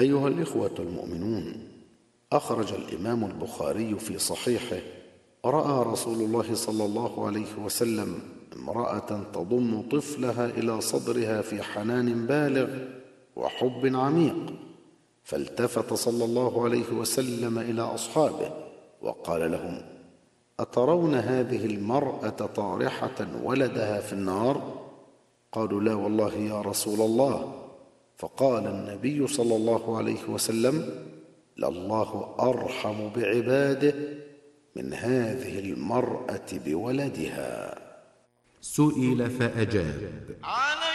أيها الإخوة المؤمنون، أخرج الإمام البخاري في صحيحه: رأى رسول الله صلى الله عليه وسلم امرأة تضم طفلها إلى صدرها في حنان بالغ وحب عميق، فالتفت صلى الله عليه وسلم إلى أصحابه وقال لهم: أترون هذه المرأة طارحة ولدها في النار؟ قالوا: لا والله يا رسول الله. فقال النبي صلى الله عليه وسلم: لله أرحم بعباده من هذه المرأة بولدها. سئل فأجاب: